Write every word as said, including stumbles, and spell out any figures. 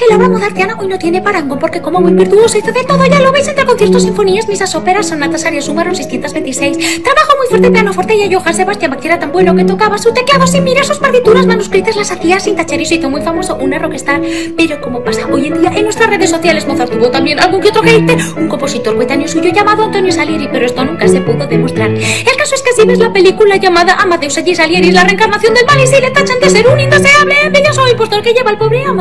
que la obra mozartiana hoy no tiene parangón, porque como muy virtuoso hizo de todo, ya lo veis, entre conciertos, sinfonías, misas, óperas, sonatas, arias, sumaron seiscientos veintiséis. Trabajo muy fuerte, pianoforte, y a Johann Sebastian Bach era tan bueno que tocaba su teclado sin mirar sus partituras manuscritas, las hacía sin tachar y se hizo muy famoso, una rockstar. Pero como pasa hoy en día en nuestras redes sociales, Mozart tuvo también algún que otro hater, un compositor coetáneo suyo llamado Antonio Salieri, pero esto nunca se pudo demostrar. El caso es que si ves la película llamada Amadeus allí Salieri es la reencarnación del mal, y si le tachan de ser un indeseable, bella soy impostor que lleva al pobre ama